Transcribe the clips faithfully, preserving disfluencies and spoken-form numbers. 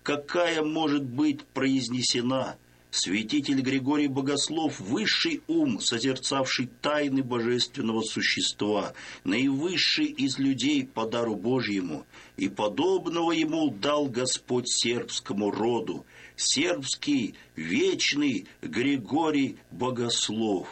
какая может быть произнесена. Святитель Григорий Богослов – высший ум, созерцавший тайны божественного существа, наивысший из людей по дару Божьему, и подобного ему дал Господь сербскому роду, сербский вечный Григорий Богослов.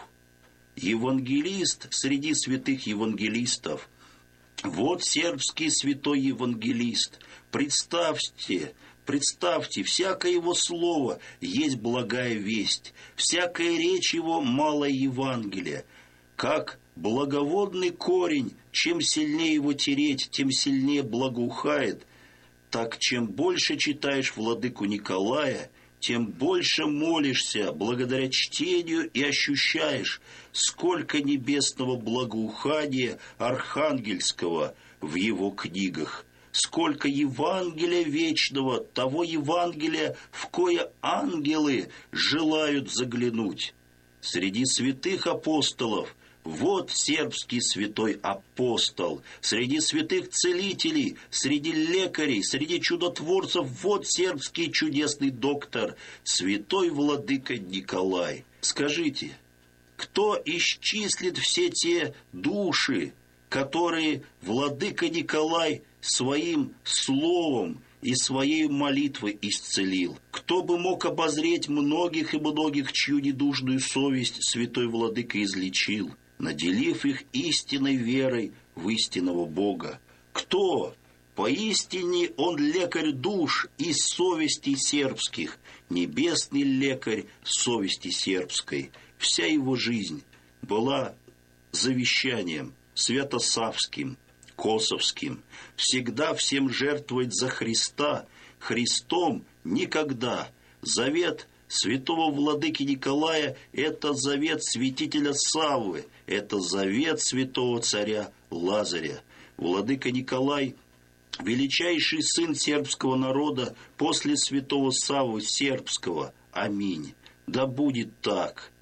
Евангелист среди святых евангелистов. Вот сербский святой евангелист. Представьте, Представьте, всякое его слово есть благая весть, всякая речь его малое Евангелие. Как благоводный корень, чем сильнее его тереть, тем сильнее благоухает, так чем больше читаешь владыку Николая, тем больше молишься благодаря чтению и ощущаешь, сколько небесного благоухания архангельского в его книгах. Сколько Евангелия вечного, того Евангелия, в кое ангелы желают заглянуть. Среди святых апостолов вот сербский святой апостол, среди святых целителей, среди лекарей, среди чудотворцев вот сербский чудесный доктор, святой владыка Николай. Скажите, кто исчислит все те души, которые владыка Николай своим словом и своей молитвой исцелил? Кто бы мог обозреть многих и многих, чью недужную совесть святой владыка излечил, наделив их истинной верой в истинного Бога? Кто? Поистине он лекарь душ и совестей сербских, небесный лекарь совести сербской. Вся его жизнь была завещанием святосавским, косовским, всегда всем жертвовать за Христа, Христом никогда. Завет святого владыки Николая – это завет святителя Саввы, это завет святого царя Лазаря. Владыка Николай – величайший сын сербского народа после святого Саввы сербского. Аминь. Да будет так.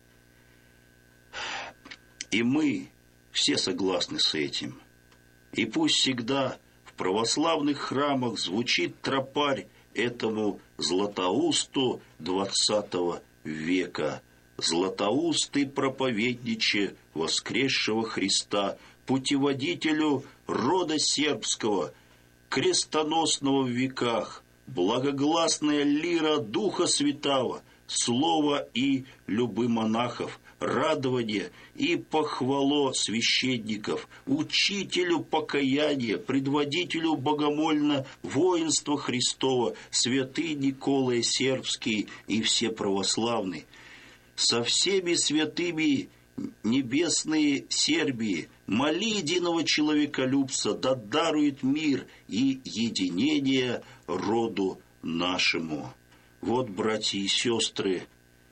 И мы все согласны с этим. И пусть всегда в православных храмах звучит тропарь этому Златоусту двадцатого века. Златоустый проповедниче воскресшего Христа, путеводителю рода сербского, крестоносного в веках, благогласная лира Духа Святаго, слово и любы монахов, радование и похвало священников, учителю покаяния, предводителю богомольно воинства Христова, святый Николай Сербский и все православные. Со всеми святыми небесные Сербии, моли единого человеколюбца, да дарует мир и единение роду нашему. Вот, братья и сестры,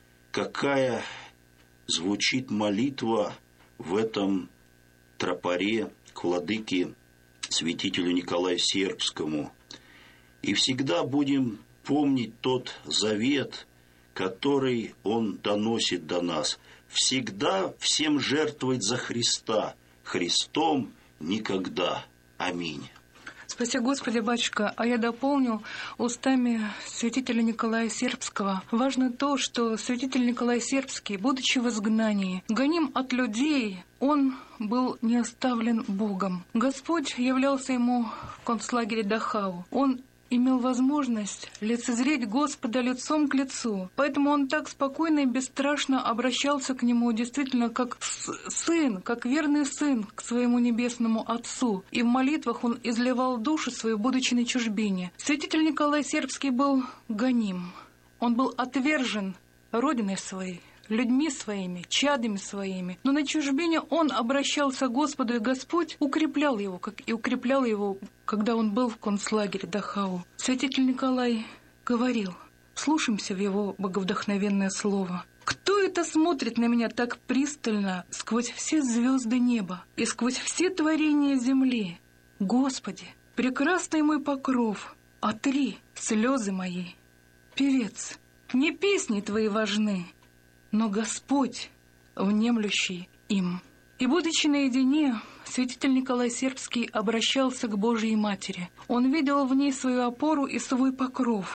какая звучит молитва в этом тропаре к владыке святителю Николаю Сербскому. И всегда будем помнить тот завет, который он доносит до нас. Всегда всем жертвовать за Христа, Христом никогда. Аминь. Спаси Господи, батюшка, а я дополню устами святителя Николая Сербского. Важно то, что святитель Николай Сербский, будучи в изгнании, гоним от людей, он был не оставлен Богом. Господь являлся ему в концлагере Дахау. Он имел возможность лицезреть Господа лицом к лицу. Поэтому он так спокойно и бесстрашно обращался к нему действительно как сын, как верный сын к своему небесному Отцу. И в молитвах он изливал душу свою, будучи на чужбине. Святитель Николай Сербский был гоним. Он был отвержен родиной своей, людьми своими, чадами своими. Но на чужбине он обращался к Господу, и Господь укреплял его, как и укреплял его, когда он был в концлагере Дахау. Святитель Николай говорил, слушаемся в его боговдохновенное слово. «Кто это смотрит на меня так пристально сквозь все звезды неба и сквозь все творения земли? Господи, прекрасный мой покров, отри слезы мои. Певец, не песни твои важны, но Господь, внемлющий им». И, будучи наедине, святитель Николай Сербский обращался к Божьей Матери. Он видел в ней свою опору и свой покров.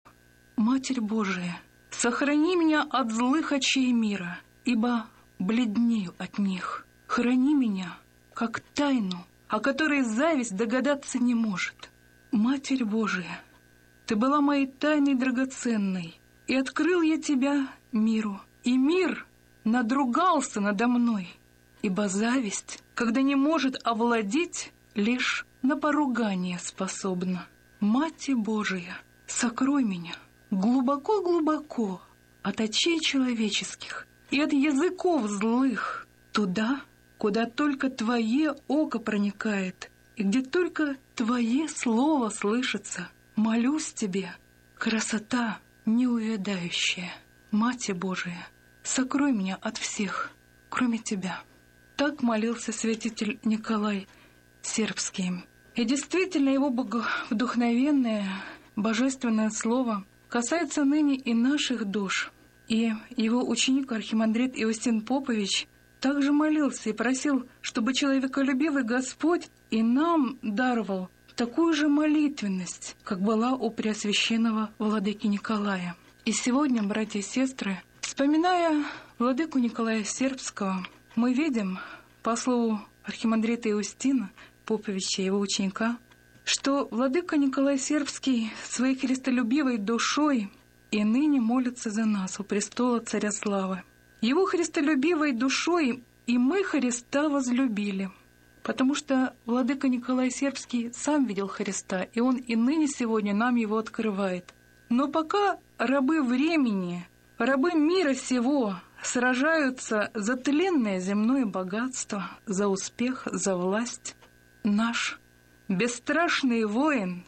Матерь Божия, сохрани меня от злых очей мира, ибо бледнею от них. Храни меня, как тайну, о которой зависть догадаться не может. Матерь Божия, Ты была моей тайной драгоценной, и открыл я Тебя миру, и мир надругался надо мной, ибо зависть, когда не может овладеть, лишь на поругание способна. Матерь Божия, сокрой меня глубоко-глубоко от очей человеческих и от языков злых, туда, куда только Твое око проникает, и где только Твое слово слышится. Молюсь Тебе, красота неувядающая. Матерь Божия, сокрой меня от всех, кроме Тебя. Так молился святитель Николай Сербский. И действительно, его вдохновенное, божественное слово касается ныне и наших душ. И его ученик архимандрит Иустин Попович также молился и просил, чтобы человеколюбивый Господь и нам даровал такую же молитвенность, как была у Преосвященного владыки Николая. И сегодня, братья и сестры, вспоминая владыку Николая Сербского, мы видим, по слову архимандрита Иустина Поповича, его ученика, что владыка Николай Сербский своей христолюбивой душой и ныне молится за нас у престола Царя Славы. Его христолюбивой душой и мы Христа возлюбили, потому что владыка Николай Сербский сам видел Христа, и он и ныне сегодня нам его открывает. Но пока рабы времени, рабы мира сего сражаются за тленное земное богатство, за успех, за власть, наш бесстрашный воин,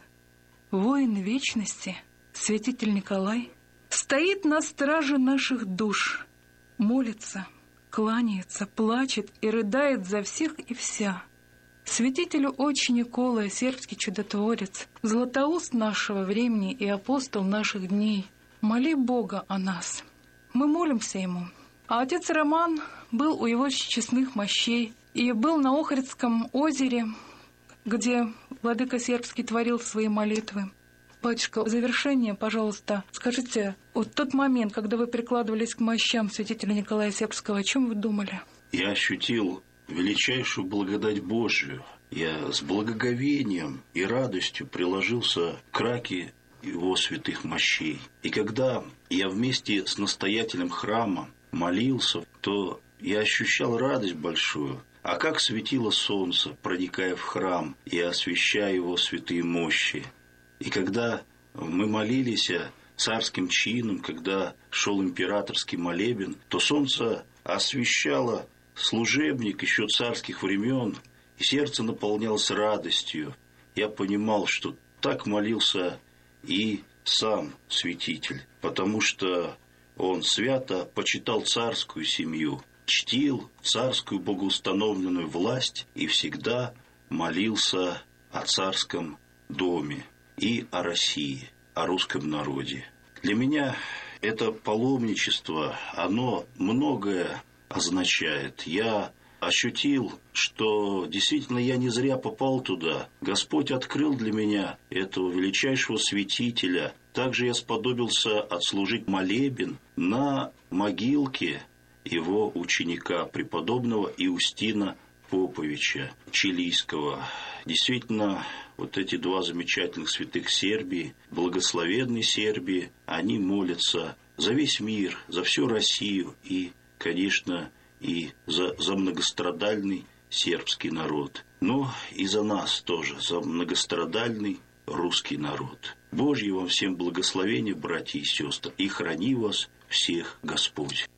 воин вечности, святитель Николай, стоит на страже наших душ, молится, кланяется, плачет и рыдает за всех и вся. Святителю отче Николай, сербский чудотворец, златоуст нашего времени и апостол наших дней, моли Бога о нас. Мы молимся Ему. А отец Роман был у его честных мощей и был на Охридском озере, где владыка Сербский творил свои молитвы. Батюшка, в завершение, пожалуйста, скажите, вот тот момент, когда вы прикладывались к мощам святителя Николая Сербского, о чем вы думали? Я ощутил величайшую благодать Божию. Я с благоговением и радостью приложился к раке его святых мощей. И когда я вместе с настоятелем храма молился, то я ощущал радость большую. А как светило солнце, проникая в храм и освещая его святые мощи. И когда мы молились царским чином, когда шел императорский молебен, то солнце освещало служебник еще царских времен, и сердце наполнялось радостью. Я понимал, что так молился и сам святитель, потому что он свято почитал царскую семью, чтил царскую богоустановленную власть и всегда молился о царском доме и о России, о русском народе. Для меня это паломничество, оно многое означает. Я ощутил, что действительно я не зря попал туда. Господь открыл для меня этого величайшего святителя. Также я сподобился отслужить молебен на могилке его ученика, преподобного Иустина Поповича Чилийского. Действительно, вот эти два замечательных святых Сербии, благословенной Сербии, они молятся за весь мир, за всю Россию и, конечно, и за, за многострадальный сербский народ. Но и за нас тоже, за многострадальный русский народ. Божье вам всем благословения, братья и сестры, и храни вас всех Господь.